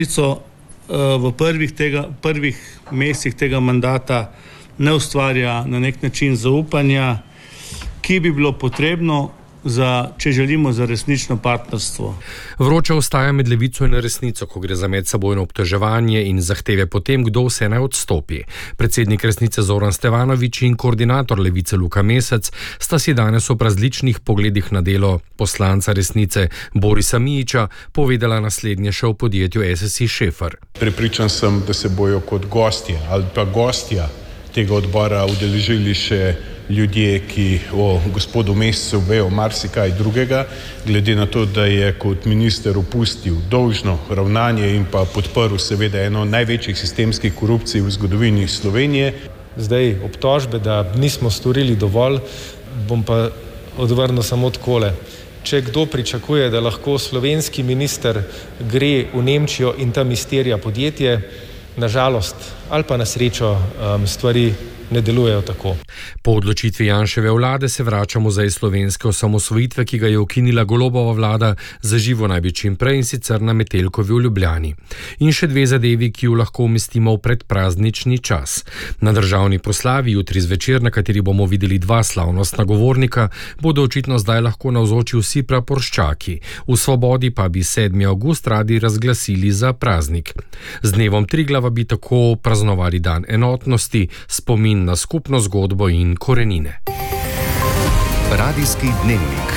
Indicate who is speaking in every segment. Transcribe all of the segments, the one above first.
Speaker 1: v prvih mesecih tega mandata ne ustvarja na nek način zaupanja, ki bi bilo potrebno, če želimo za resnično partnerstvo.
Speaker 2: Vroča ostaja med levico in resnico, ko gre za medsebojno obtoževanje in zahteve po tem, kdo vse naj odstopi. Predsednik Resnice Zoran Stevanović in koordinator Levice Luka Mesec sta si danes ob različnih pogledih na delo poslanca Resnice Borisa Mijića povedala naslednje še v podjetju SSI Šefer.
Speaker 3: Prepričan sem, da se bojo kot gostje ali pa gostja tega odbora udeležili še ljudje, ki o gospodu Mescu vejo marsikaj drugega, glede na to, da je kot minister opustil dolžno ravnanje in pa podprl seveda eno največjih sistemskih korupcij v zgodovini Slovenije.
Speaker 4: Zdaj obtožbe, da nismo storili dovolj, bom pa odvrnil samo takole. Če kdo pričakuje, da lahko slovenski minister gre v Nemčijo in tam izterja podjetje, nažalost ali pa na srečo stvari ne delujejo tako.
Speaker 2: Po odločitvi Janševe vlade se vračamo zdaj slovenske osamosvojitve, ki ga je ukinila Golobova vlada, za živo naj bi čim prej in sicer na Metelkovi v Ljubljani. In še dve zadevi, ki jo lahko umestimo v predpraznični čas. Na državni proslavi jutri zvečer, na kateri bomo videli dva slavnostna govornika, bodo očitno zdaj lahko navzoči vsi praporščaki. V Svobodi pa bi 7. avgust radi razglasili za praznik. Z dnevom Triglava bi tako praznovali dan enotnosti, spomin na skupno zgodbo in korenine.
Speaker 5: Radijski dnevnik.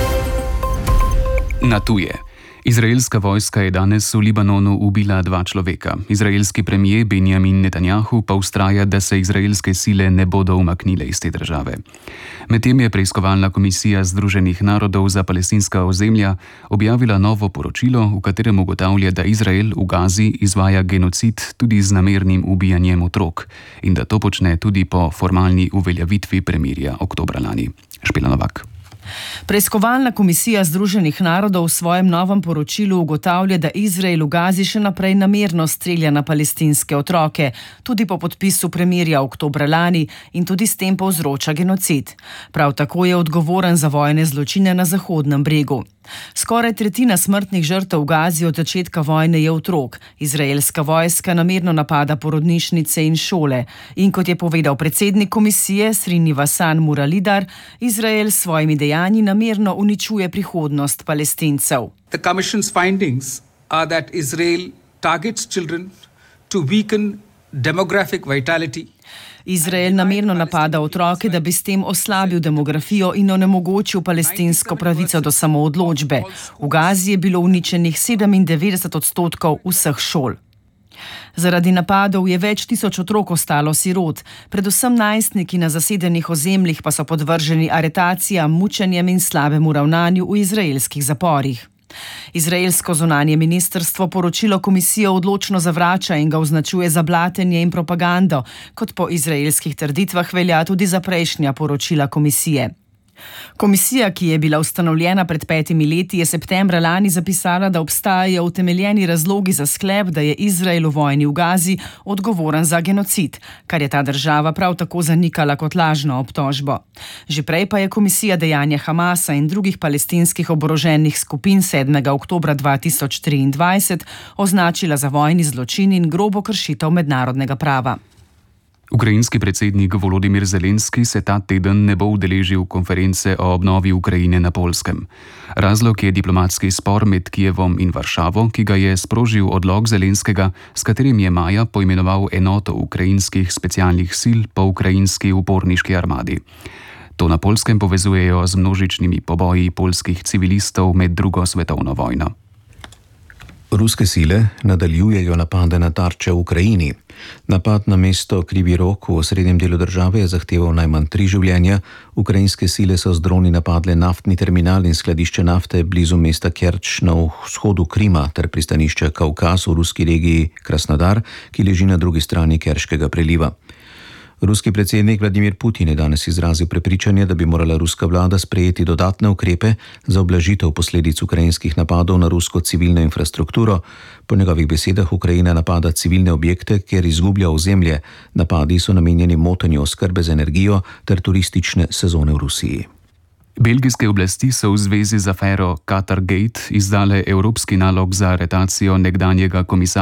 Speaker 6: Na tuje. Izraelska vojska je danes v Libanonu ubila 2 človeka. Izraelski premier Benjamin Netanjahu pa vztraja, da se izraelske sile ne bodo umaknile iz te države. Medtem je preiskovalna komisija Združenih narodov za palestinska ozemlja objavila novo poročilo, v katerem ugotavlja, da Izrael v Gazi izvaja genocid tudi z namernim ubijanjem otrok in da to počne tudi po formalni uveljavitvi premirja oktobra lani. Špela Novak.
Speaker 7: Preiskovalna komisija Združenih narodov v svojem novem poročilu ugotavlja, da Izrael v Gazi še naprej namerno strelja na palestinske otroke, tudi po podpisu premirja oktobra lani in tudi s tem povzroča genocid. Prav tako je odgovoren za vojne zločine na Zahodnem bregu. Skoraj tretjina smrtnih žrtev v Gazi od začetka vojne je otrok. Izraelska vojska namerno napada porodnišnice in šole. In kot je povedal predsednik komisije Srinivasan Muralidhar, Izrael s svojimi dejanji namerno uničuje prihodnost Palestincev.
Speaker 8: The Commission's findings are that Israel targets children to weaken demographic vitality.
Speaker 7: Izrael namerno napada otroke, da bi s tem oslabil demografijo in onemogočil palestinsko pravico do samoodločbe. V Gazi je bilo uničenih 97% vseh šol. Zaradi napadov je več tisoč otrok ostalo sirot, predvsem najstniki na zasedenih ozemljih pa so podvrženi aretacijam, mučenjem in slabemu ravnanju v izraelskih zaporih. Izraelsko zunanje ministrstvo poročilo komisijo odločno zavrača in ga označuje za blatenje in propagando, kot po izraelskih trditvah velja tudi za prejšnja poročila komisije. Komisija, ki je bila ustanovljena pred 5 leti, je septembra lani zapisala, da obstajajo utemeljeni razlogi za sklep, da je Izrael v vojni v Gazi odgovoren za genocid, kar je ta država prav tako zanikala kot lažno obtožbo. Že prej pa je komisija dejanja Hamasa in drugih palestinskih oboroženih skupin 7. oktobra 2023 označila za vojni zločin in grobo kršitev mednarodnega prava.
Speaker 6: Ukrajinski predsednik Volodimir Zelenski se ta teden ne bo udeležil konference o obnovi Ukrajine na Poljskem. Razlog je diplomatski spor med Kijevom in Varšavo, ki ga je sprožil odlok Zelenskega, s katerim je maja poimenoval enoto ukrajinskih specialnih sil po ukrajinski uporniški armadi. To na Poljskem povezujejo z množičnimi poboji poljskih civilistov med 2. svetovno vojno.
Speaker 5: Ruske sile nadaljujejo napade na tarče v Ukrajini. Napad na mesto Krivi Rog v srednjem delu države je zahteval najmanj 3 življenja. Ukrajinske sile so z droni napadle naftni terminal in skladišče nafte blizu mesta Kerč na vzhodu Krima ter pristanišče Kavkaz v ruski regiji Krasnodar, ki leži na drugi strani Kerškega preliva. Ruski predsednik Vladimir Putin je danes izrazil prepričanje, da bi morala ruska vlada sprejeti dodatne ukrepe za ublažitev posledic ukrajinskih napadov na rusko civilno infrastrukturo. Po njegovih besedah Ukrajina napada civilne objekte, kjer izgublja ozemlje. Napadi so namenjeni motenju oskrbe z energijo ter turistične sezone v Rusiji.
Speaker 6: Belgijske oblasti so v zvezi z afero Qatargate izdale evropski nalog za aretacijo nekdanjega komisarja